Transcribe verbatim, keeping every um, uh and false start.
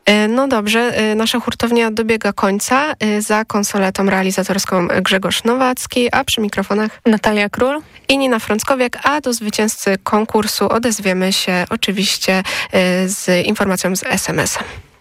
No dobrze, nasza hurtownia dobiega końca. Za konsoletą realizatorską Grzegorz Nowacki, a przy mikrofonach Natalia Król i Nina Frąckowiak, a do zwycięzcy konkursu odezwiemy się oczywiście z informacją z es em es a.